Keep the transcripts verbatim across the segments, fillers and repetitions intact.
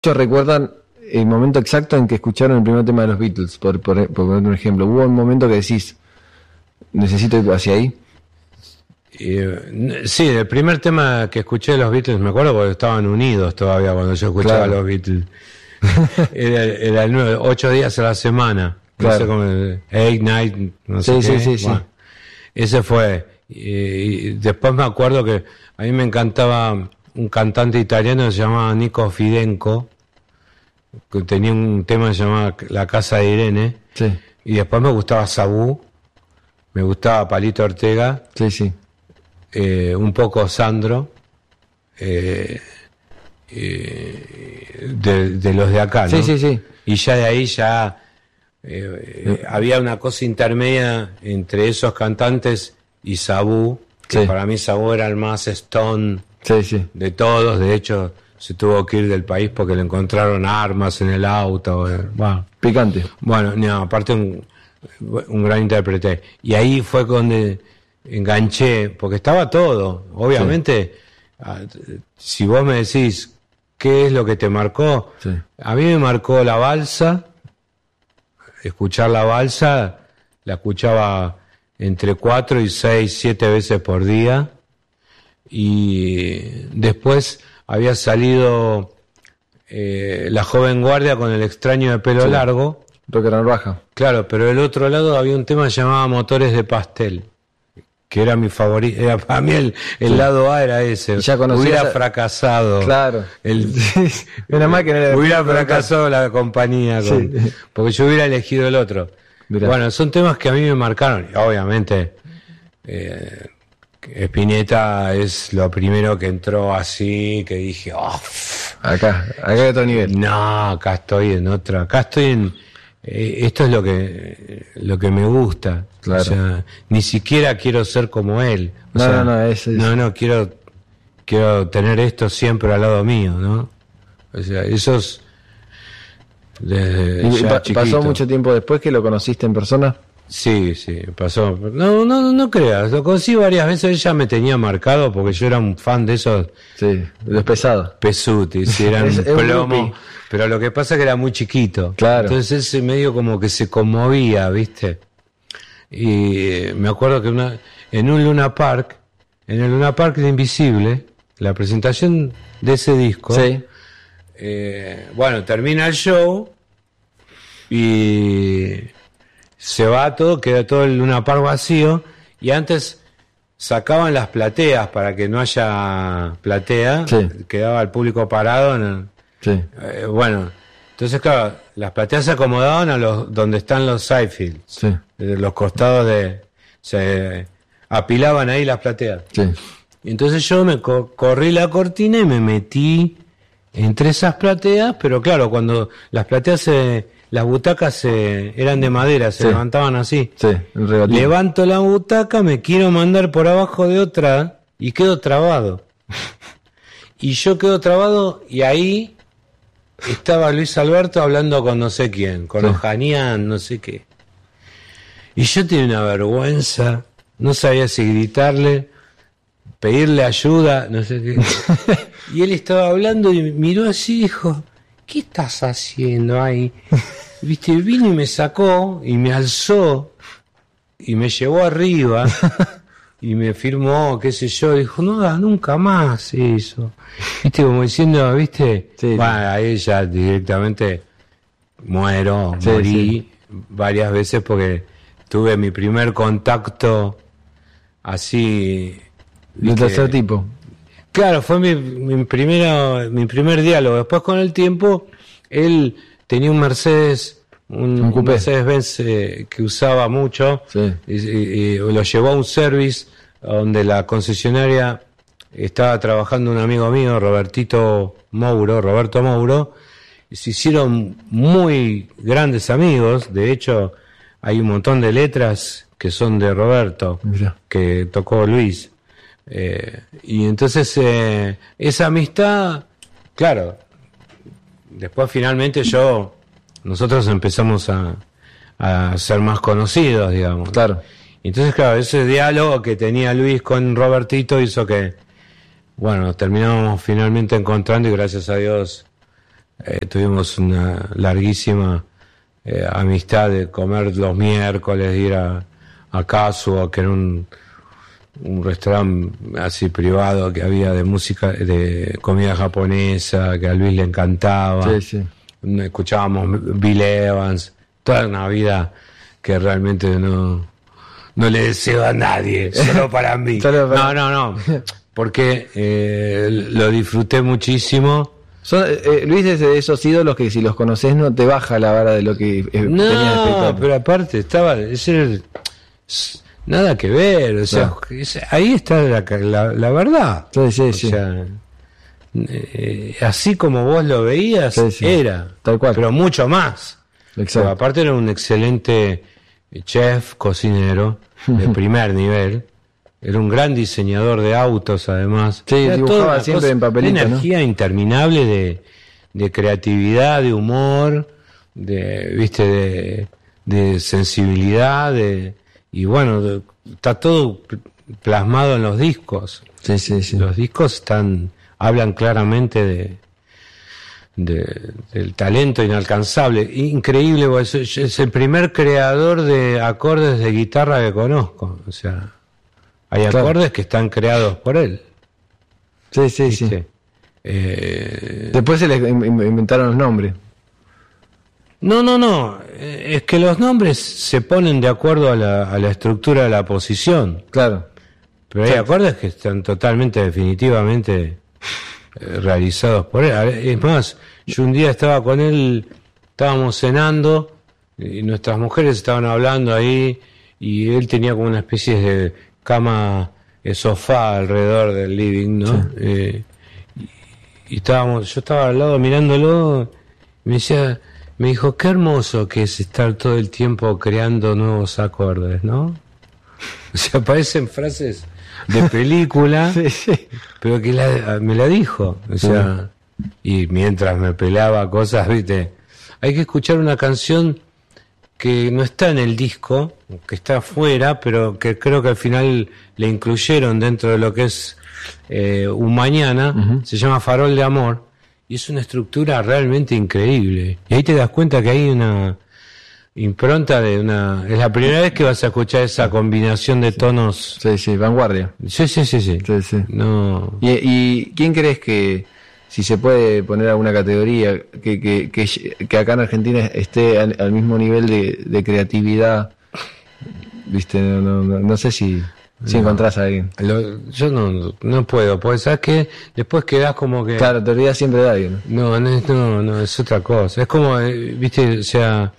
Muchos recuerdan el momento exacto en que escucharon el primer tema de los Beatles, por, por, por poner un ejemplo. ¿Hubo un momento que decís, necesito ir hacia ahí? Eh, sí, el primer tema que escuché de los Beatles, me acuerdo porque estaban unidos todavía cuando yo escuchaba Claro. los Beatles. era, era el nueve, ocho días a la semana. Claro. No sé cómo, eight, night, no sé Sí, qué. sí, sí, Bueno, sí. ese fue. Y, y después me acuerdo que a mí me encantaba un cantante italiano que se llamaba Nico Fidenco, que tenía un tema que se llamaba La Casa de Irene. Sí, Y después me gustaba Sabú, me gustaba Palito Ortega, sí, sí. eh, un poco Sandro, eh, eh, de, de los de acá, ¿no? Sí, sí, sí. Y ya de ahí ya eh, eh, había una cosa intermedia entre esos cantantes y Sabú, que Sí. para mí Sabú era el más stone Sí, sí. de todos. De hecho se tuvo que ir del país porque le encontraron armas en el auto. eh, Bueno, Picante. bueno, no, aparte un, un gran intérprete. Y ahí fue donde enganché, porque estaba todo. Obviamente, ah, si vos me decís qué es lo que te marcó, Sí. a mí me marcó la balsa. Escuchar la balsa, la escuchaba entre cuatro y seis, siete veces por día. Y después había salido eh, La Joven Guardia con El Extraño de Pelo Sí. Largo. Rock and roll baja. Claro, pero del otro lado había un tema que se llamaba Motores de Pastel, que era mi favorito. Era, para mí el, el Sí. lado A era ese. Y ya conocías Hubiera a- fracasado. Claro. El, Menos mal que no era- hubiera fracasado la compañía, con- Sí. porque yo hubiera elegido el otro. Mirá. Bueno, son temas que a mí me marcaron. Y obviamente, eh, Spinetta es lo primero que entró así, que dije, oh, Acá, acá hay otro nivel. no, acá estoy en otra, acá estoy en, eh, esto es lo que lo que me gusta. Claro. O sea, ni siquiera quiero ser como él. O No, sea, no, no, es- es- no, no, quiero, quiero tener esto siempre al lado mío, ¿no? O sea, eso es desde ¿Y ya pa- chiquito. pasó mucho tiempo después que lo conociste en persona? Sí, sí, pasó. No, no, no creas, lo conocí varias veces, ella me tenía marcado porque yo era un fan de esos Sí, de los pesados. Pesutis, y eran Es- es un plomo, groupie. pero lo que pasa es que era muy chiquito. Claro. Entonces ese medio como que se conmovía, ¿viste? Y eh, me acuerdo que una, en un Luna Park, en el Luna Park de Invisible, la presentación de ese disco, Sí. eh, bueno, termina el show y se va todo, queda todo el Luna Park vacío, y antes sacaban las plateas para que no haya platea, Sí. quedaba el público parado en el- Sí. eh, bueno, entonces claro, las plateas se acomodaban a los donde están los sidefields, Sí. de los costados de, se apilaban ahí las plateas. Sí. Y entonces yo me co- corrí la cortina y me metí entre esas plateas, pero claro, cuando las plateas se, las butacas se, eran de madera, se Sí. levantaban así. Sí. El regatito. Levanto la butaca, me quiero mandar por abajo de otra y quedo trabado. Y yo quedo trabado y ahí estaba Luis Alberto hablando con no sé quién, con Sí. Ojanian, no sé qué. Y yo tenía una vergüenza, no sabía si gritarle, pedirle ayuda, no sé qué. Y él estaba hablando y miró así y dijo, ¿qué estás haciendo ahí? Viste, vino y me sacó y me alzó y me llevó arriba y me firmó, qué sé yo, dijo, no hagas nunca más eso. Viste, como diciendo, viste, Sí. bueno, ahí ya directamente muero, Sí, morí sí. varias veces porque tuve mi primer contacto así. De ¿viste? tercer tipo. Claro, fue mi, mi, primero, mi primer diálogo. Después con el tiempo, él tenía un Mercedes, un, Un coupé. Mercedes-Benz eh, que usaba mucho, Sí. y, y- y lo llevó a un service donde la concesionaria estaba trabajando un amigo mío, Robertito Mouro, Roberto Mouro, y se hicieron muy grandes amigos. De hecho, hay un montón de letras que son de Roberto, Mirá. que tocó Luis. Eh, y entonces eh, esa amistad, claro, después finalmente yo, nosotros empezamos a, a ser más conocidos, digamos. Claro. Y entonces, claro, ese diálogo que tenía Luis con Robertito hizo que, bueno, nos terminamos finalmente encontrando y gracias a Dios eh, tuvimos una larguísima eh, amistad de comer los miércoles, de ir a, a Kazuo, que era un, un restaurante así privado que había de música, de comida japonesa, que a Luis le encantaba. Sí, sí. Escuchábamos Bill Evans, toda una vida que realmente no, no le deseo a nadie, solo para mí. Solo para... No, no, no, porque eh, lo disfruté muchísimo. Son, eh, Luis es de esos ídolos que si los conoces no te baja la vara de lo que eh, tenías No, pero aparte estaba, ese, nada que ver, o sea, no. ese, ahí está la, la, la verdad. Sí, sí, o sí. sea, eh, así como vos lo veías, Sí, sí. era, Tal cual. pero mucho más. Exacto. Pero aparte era un excelente chef, cocinero, de primer nivel. Era un gran diseñador de autos, además. Sí, Era dibujaba toda una siempre cosa, en papelito, una ¿no? energía interminable de, de creatividad, de humor, de, viste, de, de sensibilidad, de, y bueno, de, está todo plasmado en los discos. Sí, sí, sí. Los discos están, hablan claramente de, de del talento inalcanzable, increíble, es, es el primer creador de acordes de guitarra que conozco, o sea, hay Claro. acordes que están creados por él. Sí, sí, ¿viste? sí. Eh, Después se les in- in- inventaron los nombres. no, no, no, eh, es que los nombres se ponen de acuerdo a la, a la estructura de la posición, Claro. pero hay Sí. acordes que están totalmente, definitivamente eh, realizados por él. Es más, yo un día estaba con él, estábamos cenando y nuestras mujeres estaban hablando ahí y él tenía como una especie de cama, eh, sofá alrededor del living, ¿no? Sí. Eh, y, y estábamos, yo estaba al lado mirándolo, y me decía, me dijo, qué hermoso que es estar todo el tiempo creando nuevos acordes, ¿no? O sea, parecen frases de película, Sí, sí. pero que la- me la dijo, o sea, y mientras me pelaba cosas, viste, hay que escuchar una canción que no está en el disco, que está afuera, pero que creo que al final le incluyeron dentro de lo que es eh, Un Mañana, Ujú. se llama Farol de Amor, y es una estructura realmente increíble. Y ahí te das cuenta que hay una impronta de una... Es la primera vez que vas a escuchar esa combinación de tonos. Sí, sí, vanguardia. Sí, sí, sí, sí. Sí, sí. No... ¿Y, y quién crees que, si se puede poner alguna categoría, que, que, que, que acá en Argentina esté al, al mismo nivel de, de creatividad? Viste, no, no, no, no sé si, si No. encontrás a alguien. Lo- yo no, no puedo, porque sabes que después quedás como que... Claro, te olvidas siempre de alguien. No, no, es- no, no, es otra cosa. Es como, eh, viste, o sea,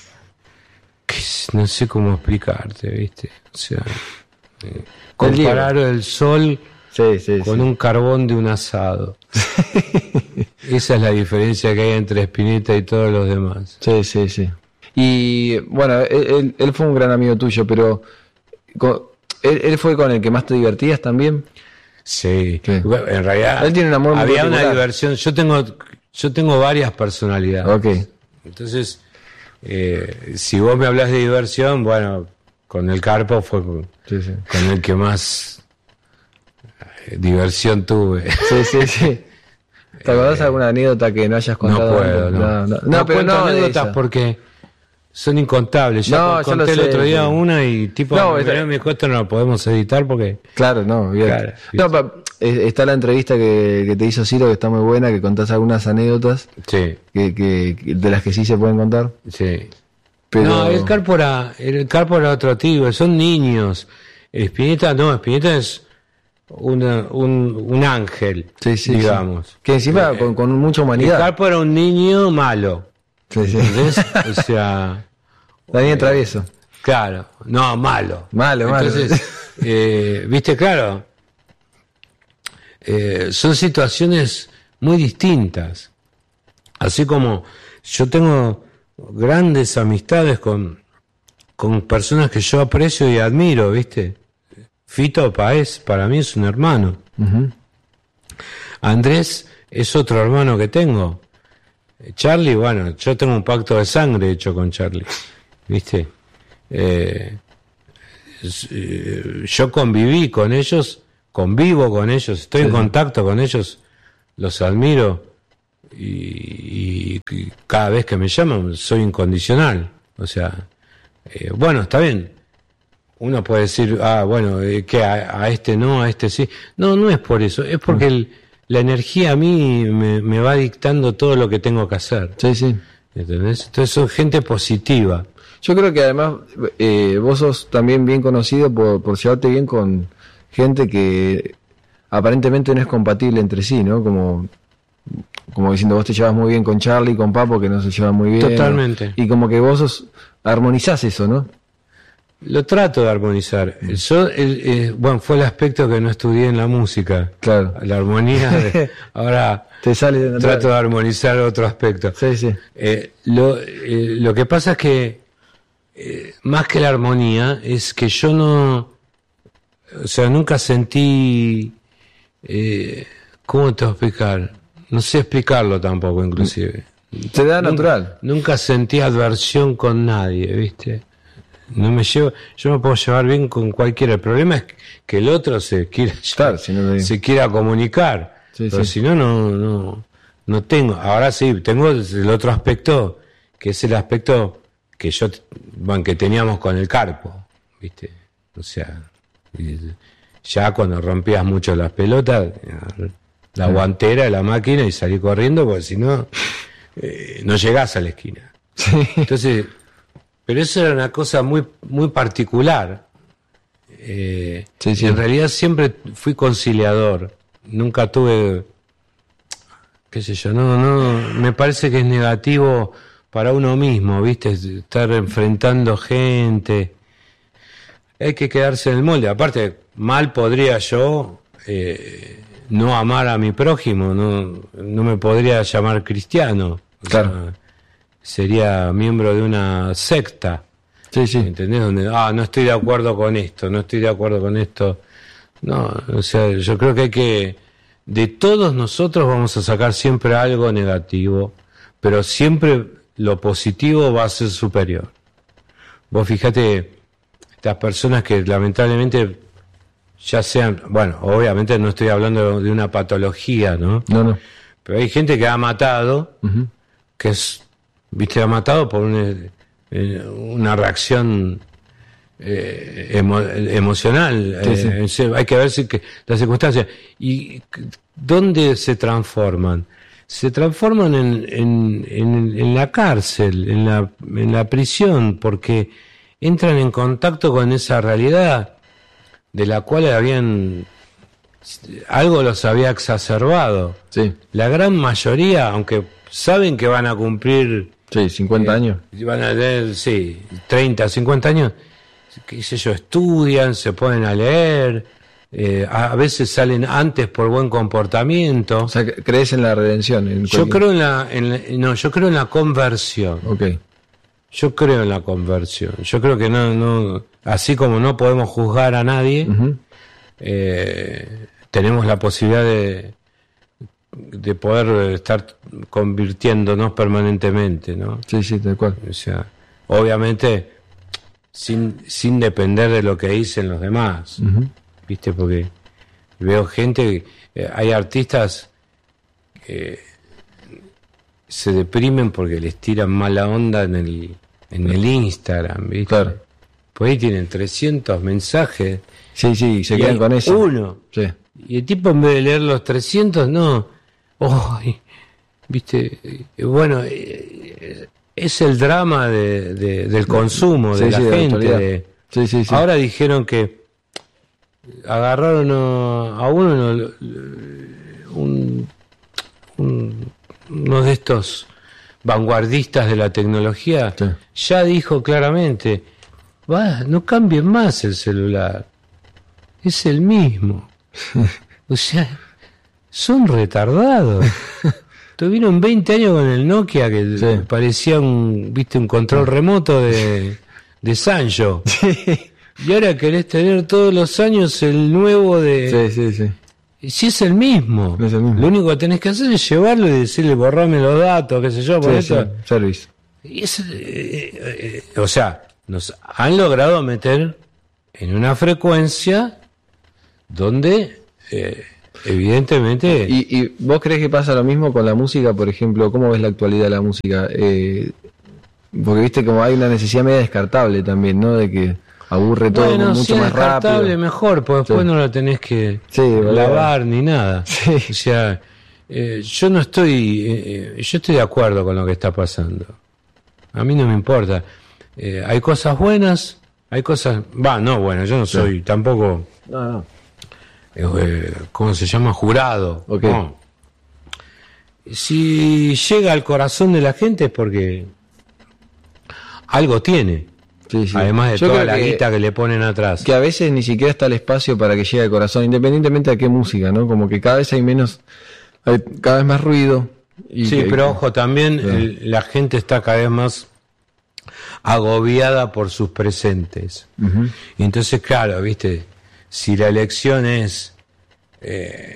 que es- no sé cómo explicarte, viste. O sea, eh, comparar el sol Sí, sí, con sí. un carbón de un asado. Esa es la diferencia que hay entre Spinetta y todos los demás. Sí, sí, sí. Y bueno, él, él- él fue un gran amigo tuyo, pero con- él, él fue con el que más te divertías también. Sí, Sí. Bueno, en realidad Él tiene un amor muy había una particular. diversión. Yo tengo, yo tengo varias personalidades. Ok. Entonces, eh, si vos me hablas de diversión, bueno, con el Carpo fue con, Sí, sí. con el que más eh, diversión tuve. Sí, sí, sí. ¿Te acordás de alguna anécdota que no hayas Eh, No contado? puedo, antes? no. No, no, No pero cuento no de anécdotas esa. porque son incontables. Ya No, con- ya conté lo el sé, otro día pero- una y tipo, No, me esta- miró y me dijo, esto no lo podemos editar porque... Claro, no, bien. Claro, no, pa- eh, está la entrevista que, que te hizo Ciro, que está muy buena, que contás algunas anécdotas Sí, que, que, que- de las que sí se pueden contar. sí. Pero... No, el Carpo era, el Carpo era otro tipo, son niños. Spinetta no, Spinetta es una, un, un ángel, Sí, sí, digamos. sí. Que encima Eh, con, con mucha El humanidad. Carpo era un niño malo, Sí, sí. ¿entendés? O sea, Daniel Travieso. claro, no, malo. Malo, malo. Entonces, eh, viste, claro, eh, son situaciones muy distintas. Así como yo tengo grandes amistades con, con personas que yo aprecio y admiro, ¿viste? Fito Páez para mí es un hermano. Ujú. Andrés es otro hermano que tengo. Charlie, bueno, yo tengo un pacto de sangre hecho con Charlie, ¿viste? Eh, es- eh, yo conviví con ellos, convivo con ellos, estoy Sí, en sí. contacto con ellos, los admiro y, y cada vez que me llaman soy incondicional. O sea, eh, bueno, está bien. Uno puede decir, ah, bueno, eh, que a, a este no, a este sí. No, no es por eso, es porque el, la energía a mí me, me va dictando todo lo que tengo que hacer. Sí, sí. ¿Entendés? Entonces son gente positiva. Yo creo que además eh, vos sos también bien conocido por, por llevarte bien con gente que aparentemente no es compatible entre sí, ¿no? Como, como diciendo, vos te llevas muy bien con Charlie, con Papo, que no se llevan muy bien. Totalmente. ¿No? Y como que vos sos, armonizás eso, ¿no? Lo trato de armonizar. Yo, el, eh, bueno, fue el aspecto que no estudié en la música. Claro. La armonía. De, ahora te sale de trato de armonizar otro aspecto. Sí, sí. Eh, lo, eh, lo que pasa es que, eh, más que la armonía, es que yo no. O sea, nunca sentí. Eh, ¿Cómo te voy a explicar? No sé explicarlo tampoco, inclusive. Se da natural. Nunca, nunca sentí adversión con nadie, ¿viste? No me llevo, yo me puedo llevar bien con cualquiera. El problema es que el otro se quiera, claro, si no se quiera comunicar. Sí, pero sí. Si no, no, no, no tengo. Ahora sí, tengo el otro aspecto, que es el aspecto que yo, bueno, que teníamos con el Carpo, ¿viste? O sea, ya cuando rompías mucho las pelotas, la guantera de la máquina y salí corriendo, porque si no, eh, no llegás a la esquina. Sí. Entonces, pero eso era una cosa muy muy particular. Eh, sí, sí. En realidad siempre fui conciliador. Nunca tuve, qué sé yo, no, no, me parece que es negativo para uno mismo, ¿viste? Estar enfrentando gente. Hay que quedarse en el molde. Aparte, mal podría yo eh, no amar a mi prójimo, no, no me podría llamar cristiano. Claro. O sea, sería miembro de una secta. Sí, sí. ¿Entendés? Donde, ah, no estoy de acuerdo con esto, no estoy de acuerdo con esto. No, o sea, yo creo que hay que, de todos nosotros vamos a sacar siempre algo negativo, pero siempre lo positivo va a ser superior. Vos fíjate, estas personas que lamentablemente ya sean, bueno, obviamente no estoy hablando de una patología, ¿no? No, no. Pero hay gente que ha matado, uh-huh. que es, viste, ha matado por una, una reacción eh, emo, emocional. Sí, sí. Eh, hay que ver si que las circunstancias. ¿Y dónde se transforman? Se transforman en, en, en, en la cárcel, en la, en la prisión, porque entran en contacto con esa realidad de la cual habían algo los había exacerbado. Sí. La gran mayoría, aunque saben que van a cumplir sí, cincuenta eh, años. Van a tener, sí, treinta, cincuenta años, qué sé yo, estudian, se ponen a leer, eh, a veces salen antes por buen comportamiento. O sea, ¿crees en la redención? En yo creo en la, en la, no, yo creo en la conversión. Okay. Yo creo en la conversión. Yo creo que no, no, así como no podemos juzgar a nadie, uh-huh. eh, tenemos la posibilidad de, de poder estar convirtiéndonos permanentemente, ¿no? Sí, sí, tal cual. O sea, obviamente sin, sin depender de lo que dicen los demás, uh-huh. ¿viste? Porque veo gente, eh, hay artistas que se deprimen porque les tiran mala onda en el en el Instagram, ¿viste? Claro. Pues ahí tienen trescientos mensajes. Sí, sí, se quedan con eso. Uno. Sí. Y el tipo, en vez de leer los trescientos, no. Oh, ¿viste? Bueno, es el drama de, de, del consumo, sí, de la sí, gente. De de... Sí, sí, sí. Ahora dijeron que agarraron a uno, un, un, uno de estos vanguardistas de la tecnología, sí. Ya dijo claramente, va, no cambien más el celular, es el mismo. O sea, son retardados. Tuvieron veinte años con el Nokia que sí. Parecía un, viste, un control remoto de, de Sancho. Sí. Y ahora querés tener todos los años el nuevo de... Sí, sí, sí. Y si es el mismo, es el mismo, lo único que tenés que hacer es llevarlo y decirle, borrame los datos, qué sé yo, por sí, eso. Sí, ya lo hizo. Y es, eh, eh, o sea, nos han logrado meter en una frecuencia donde eh, evidentemente. ¿Y, ¿Y vos crees que pasa lo mismo con la música, por ejemplo? ¿Cómo ves la actualidad de la música? Eh, porque viste como hay una necesidad media descartable también, ¿no? De que aburre todo bueno, mucho si es más descartable, rápido. Mejor, porque después sí. no lo tenés que sí, lavar ni nada. Sí. O sea, eh, yo no estoy, eh, yo estoy de acuerdo con lo que está pasando. A mí no me importa. Eh, hay cosas buenas, hay cosas, va, no, bueno, yo no soy sí. tampoco, no, no. Eh, ¿cómo se llama? Jurado. Okay. No. Si llega al corazón de la gente es porque algo tiene. Sí, sí. Además de Yo toda la que, guita que le ponen atrás. Que a veces ni siquiera está el espacio para que llegue al corazón, independientemente de qué música, ¿no? Como que cada vez hay menos, hay cada vez más ruido. Y sí, que, pero que, ojo, también sí. el, la gente está cada vez más agobiada por sus presentes. Uh-huh. Y entonces, claro, viste, si la elección es eh,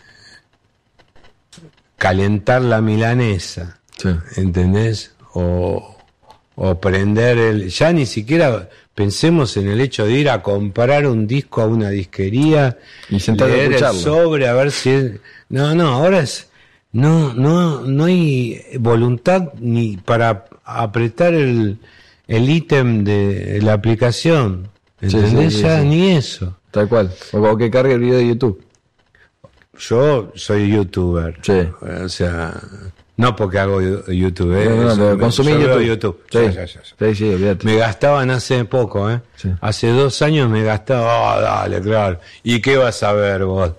calentar la milanesa, sí. ¿entendés? O... o prender el... ya ni siquiera pensemos en el hecho de ir a comprar un disco a una disquería y sentarse leer a escucharlo. El sobre a ver si es... no, no, ahora es no, no, no hay voluntad ni para apretar el el ítem de la aplicación, ¿entendés? Sí, sí, ya sí. Ni eso. Tal cual, o que cargue el video de YouTube. Yo soy youtuber, sí. O sea, no porque hago YouTube, ¿eh? No, no, no, consumí YouTube. YouTube. Sí, ya, ya, ya. sí, sí, olvídate. Me gastaban hace poco, ¿eh? Sí. Hace dos años me gastaba, oh, dale, claro. ¿Y qué vas a ver vos?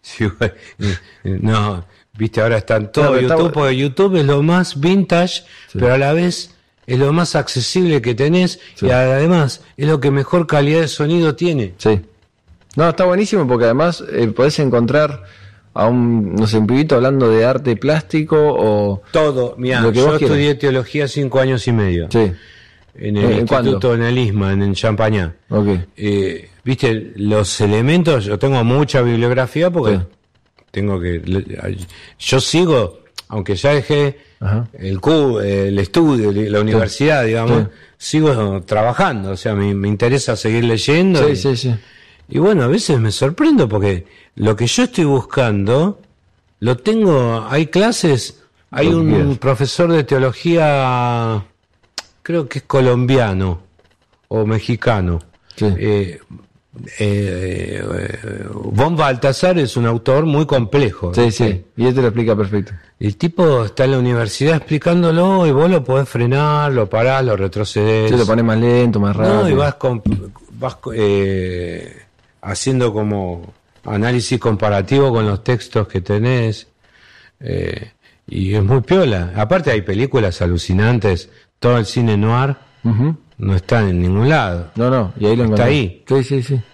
No, viste, ahora están todos no, YouTube, está... porque YouTube es lo más vintage, sí. Pero a la vez es lo más accesible que tenés, sí. Y además es lo que mejor calidad de sonido tiene. Sí. No, está buenísimo porque además eh, podés encontrar a un, no sé, un pibito hablando de arte plástico o... Todo, mira, yo estudié teología cinco años y medio. Sí. En el ¿En Instituto cuándo? en el Isma, en, en Champañá. Okay. Eh, Viste, los elementos, yo tengo mucha bibliografía porque sí. Tengo que... Yo sigo, aunque ya dejé Ajá. el Q, el estudio, la universidad, sí. digamos, sí. sigo trabajando, o sea, me, me interesa seguir leyendo. Sí, y, sí, sí. Y bueno, a veces me sorprendo porque lo que yo estoy buscando, lo tengo, hay clases, hay un quieras. profesor de teología, creo que es colombiano o mexicano. Sí. Eh, eh, eh, Von Baltasar es un autor muy complejo. Sí, sí, sí, y él te lo explica perfecto. El tipo está en la universidad explicándolo y vos lo podés frenar, lo parás, lo retrocedés. Sí, lo pones más lento, más rápido. No, y vas, con, vas eh, haciendo como análisis comparativo con los textos que tenés, eh, y es muy piola. Aparte hay películas alucinantes, todo el cine noir uh-huh. no está en ningún lado. No, no, y ahí lo está encontré. ahí. Sí, sí, sí.